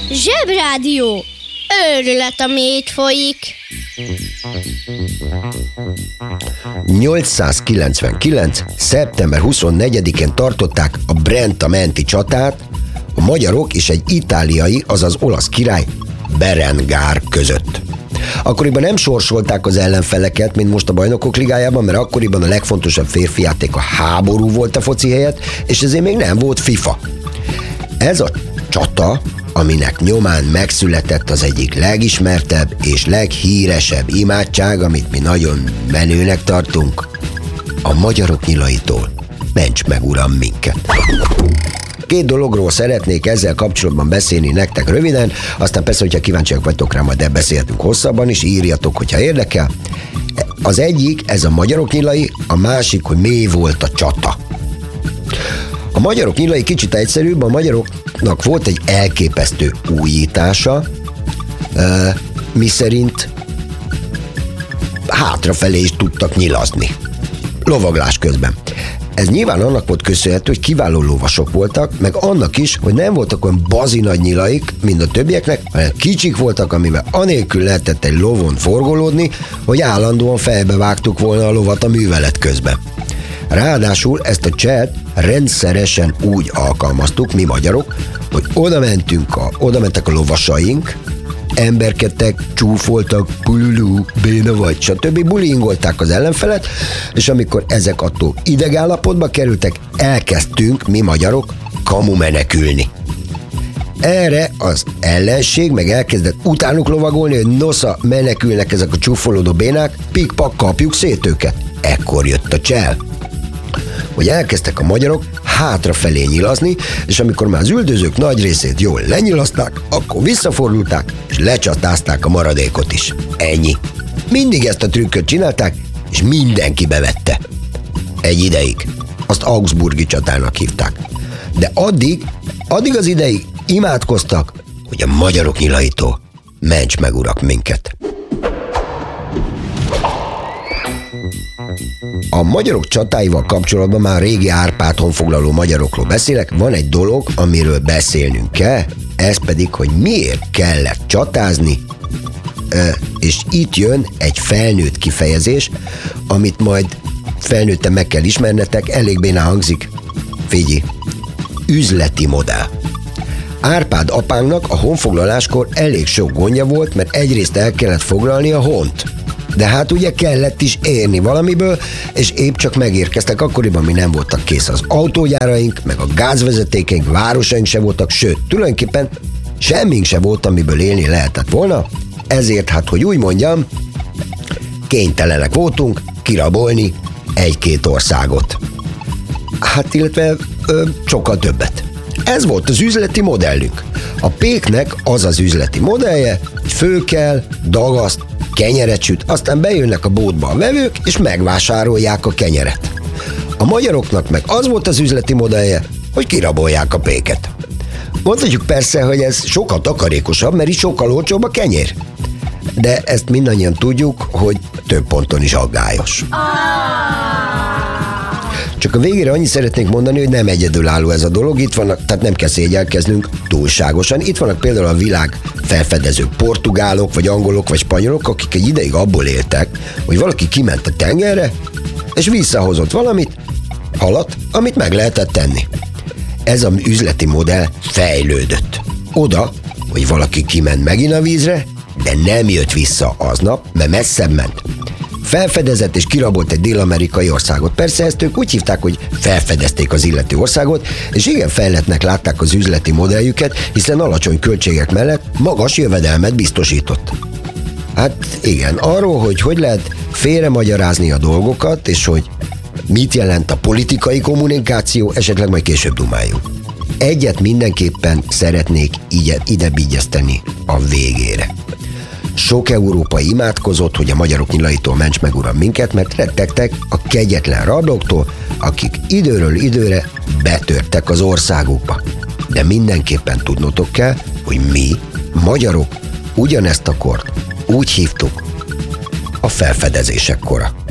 Zsebrádió. Őrület, ami itt folyik. 899. szeptember 24-én tartották a Brenta-menti csatát a magyarok és egy itáliai, azaz olasz király Berengár között. Akkoriban nem sorsolták az ellenfeleket, mint most a Bajnokok Ligájában, mert akkoriban a legfontosabb férfi játék a háború volt a foci helyett, és ezért még nem volt FIFA. Ez a csata, aminek nyomán megszületett az egyik legismertebb és leghíresebb imádság, amit mi nagyon menőnek tartunk, a magyarok nyilaitól: ments meg, uram, minket! Két dologról szeretnék ezzel kapcsolatban beszélni nektek röviden, aztán persze, hogyha kíváncsiak vagytok rá, majd beszélhetünk hosszabban is, írjatok, hogyha érdekel. Az egyik, ez a magyarok nyilai, a másik, hogy mi volt a csata. A magyarok nyilai kicsit egyszerűbb, a magyaroknak volt egy elképesztő újítása, miszerint hátrafelé is tudtak nyilazni, lovaglás közben. Ez nyilván annak volt köszönhető, hogy kiváló lovasok voltak, meg annak is, hogy nem voltak olyan bazi nagy nyilaik, mint a többieknek, hanem kicsik voltak, amivel anélkül lehetett egy lovon forgolódni, hogy állandóan fejbe vágtuk volna a lovat a művelet közben. Ráadásul ezt a cselt rendszeresen úgy alkalmaztuk, mi magyarok, hogy oda mentek a lovasaink, emberkedtek, csúfoltak, pululú, béna vagy, stb. Bullyingolták az ellenfelet, és amikor ezek attól idegállapotba kerültek, elkezdtünk, mi magyarok, kamu menekülni. Erre az ellenség meg elkezdett utánuk lovagolni, hogy nosza, menekülnek ezek a csúfolódó bénák, pikpak, kapjuk szét őket. Ekkor jött a csel, hogy elkezdtek a magyarok hátrafelé nyilazni, és amikor már az üldözők nagy részét jól lenyilazták, akkor visszafordulták, és lecsatázták a maradékot is. Ennyi. Mindig ezt a trükköt csinálták, és mindenki bevette. Egy ideig. Azt augsburgi csatának hívták. De addig az ideig imádkoztak, hogy a magyarok nyilaitól ments meg, urak, minket. A magyarok csatáival kapcsolatban már régi Árpád honfoglaló magyarokról beszélek, van egy dolog, amiről beszélnünk kell, ez pedig, hogy miért kellett csatázni, és itt jön egy felnőtt kifejezés, amit majd felnőtten meg kell ismernetek, elég bénán hangzik. Figyelj, üzleti modell. Árpád apánknak a honfoglaláskor elég sok gondja volt, mert egyrészt el kellett foglalni a hont. De hát ugye kellett is érni valamiből, és épp csak megérkeztek, akkoriban mi nem voltak kész az autógyáraink, meg a gázvezetékeink, városaink se voltak, sőt, tulajdonképpen semmink se volt, amiből élni lehetett volna, ezért hát, hogy úgy mondjam, kénytelenek voltunk kirabolni egy-két országot. Hát illetve sokkal többet. Ez volt az üzleti modellünk. A péknek az az üzleti modellje, hogy fölkel, dagaszt, kenyeret süt, aztán bejönnek a boltba a vevők, és megvásárolják a kenyeret. A magyaroknak meg az volt az üzleti modellje, hogy kirabolják a péket. Mondhatjuk persze, hogy ez sokkal takarékosabb, mert így sokkal olcsóbb a kenyér. De ezt mindannyian tudjuk, hogy több ponton is aggályos. Csak a végére annyit szeretnék mondani, hogy nem egyedülálló ez a dolog, itt vannak, tehát nem kell szégyelkeznünk túlságosan. Itt vannak például a világ felfedezők, portugálok, vagy angolok, vagy spanyolok, akik egy ideig abból éltek, hogy valaki kiment a tengerre, és visszahozott valamit, halat, amit meg lehetett tenni. Ez az üzleti modell fejlődött. Oda, hogy valaki kiment megint a vízre, de nem jött vissza aznap, mert messzebb ment. Felfedezett és kirabolt egy dél-amerikai országot. Persze ezt ők úgy hívták, hogy felfedezték az illető országot, és igen fejlettnek látták az üzleti modelljüket, hiszen alacsony költségek mellett magas jövedelmet biztosított. Hát igen, arról, hogy lehet félremagyarázni a dolgokat, és hogy mit jelent a politikai kommunikáció, esetleg majd később dumáljunk. Egyet mindenképpen szeretnék ide vigyezteni a végére. Sok európai imádkozott, hogy a magyarok nyilaitól ments meg, uram, minket, mert rettegtek a kegyetlen rablóktól, akik időről időre betörtek az országukba. De mindenképpen tudnotok kell, hogy mi, magyarok, ugyanezt a kort úgy hívtuk: a felfedezések kora.